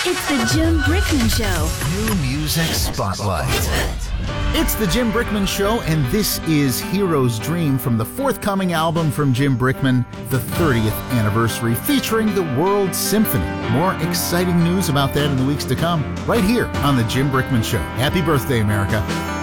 It's the Jim Brickman Show. New Music Spotlight. It's the Jim Brickman Show, and this is Hero's Dream from the forthcoming album from Jim Brickman, the 30th anniversary, featuring the World Symphony. More exciting news about that in the weeks to come, right here on the Jim Brickman Show. Happy birthday, America.